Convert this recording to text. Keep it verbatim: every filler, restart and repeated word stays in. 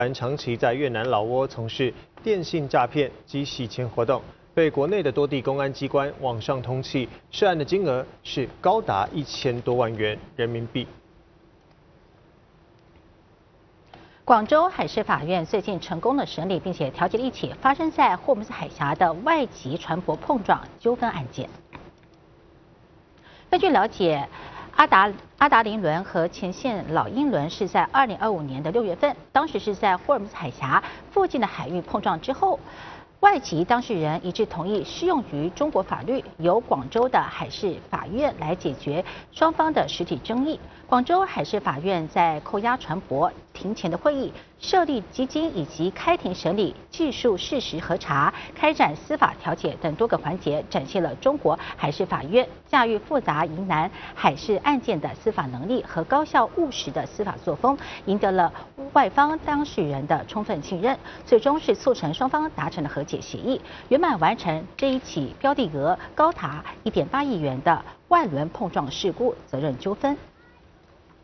长期在越南老挝从事电信诈骗及洗钱活动，被国内的多地公安机关网上通缉，涉案的金额是高达一千多万元人民币。 广州海事法院最近成功的审理并且调解了一起发生在霍姆斯海峡的外籍船舶碰撞纠纷案件。根据了解，阿达阿达林轮和前线老鹰轮是在二零二五年的六月份，当时是在霍尔木兹海峡附近的海域碰撞之后。 外籍当事人一致同意适用于中国法律，由广州的海事法院来解决双方的实体争议。广州海事法院在扣押船舶庭前的会议、设立基金以及开庭审理、技术事实核查、开展司法调解等多个环节，展现了中国海事法院驾驭复杂疑难海事案件的司法能力和高效务实的司法作风，赢得了外方当事人的充分信任，最终是促成双方达成了和解。 协议圆满完成这一起标的额高达一点八亿元的外轮碰撞事故责任纠纷。